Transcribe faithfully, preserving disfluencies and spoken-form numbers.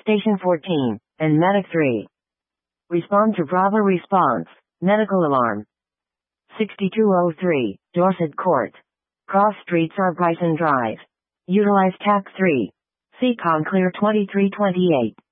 Station fourteen, and Medic three. Respond to Bravo response. Medical alarm. sixty-two oh three, Dorset Court. Cross streets are Bryson Drive. Utilize T A C three. C COM clear twenty-three twenty-eight.